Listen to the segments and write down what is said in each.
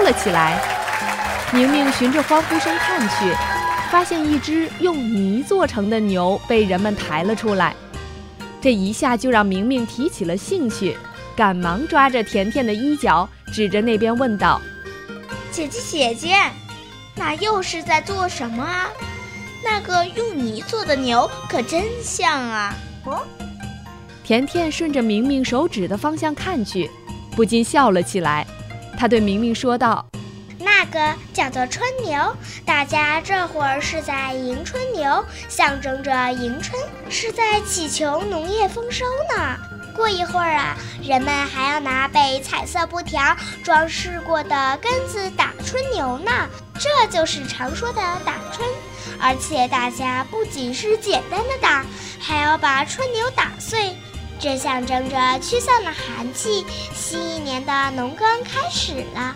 了起来。明明循着欢呼声看去，发现一只用泥做成的牛被人们抬了出来，这一下就让明明提起了兴趣，赶忙抓着甜甜的衣角，指着那边问道： 姐姐，那又是在做什么啊？那个用泥做的牛可真像啊！ 甜甜顺着明明手指的方向看去，不禁笑了起来。她对明明说道： 那个叫做春牛，大家这会儿是在迎春牛，象征着迎春，是在祈求农业丰收呢。过一会儿啊，人们还要拿被彩色布条装饰过的根子打春牛呢，这就是常说的打春。而且大家不仅是简单的打，还要把春牛打碎，这象征着驱散了寒气，新一年的农耕开始了。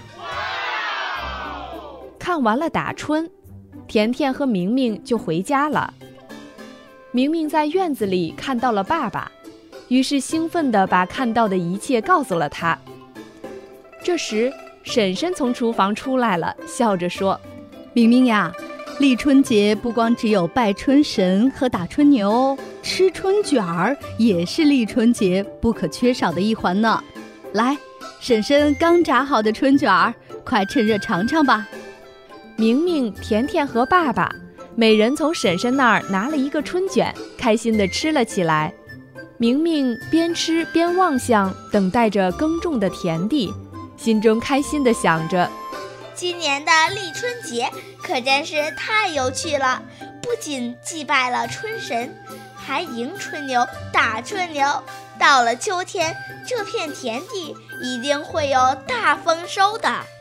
看完了打春，甜甜和明明就回家了。明明在院子里看到了爸爸，于是兴奋地把看到的一切告诉了他。这时婶婶从厨房出来了，笑着说： 明明呀，立春节不光只有拜春神和打春牛，吃春卷儿也是立春节不可缺少的一环呢。来，婶婶刚炸好的春卷儿，快趁热尝尝吧。 明明、甜甜和爸爸每人从婶婶那儿拿了一个春卷，开心地吃了起来。明明边吃边望向等待着耕种的田地，心中开心地想着： 今年的立春节可真是太有趣了，不仅祭拜了春神，还迎春牛、打春牛。到了秋天，这片田地一定会有大丰收的。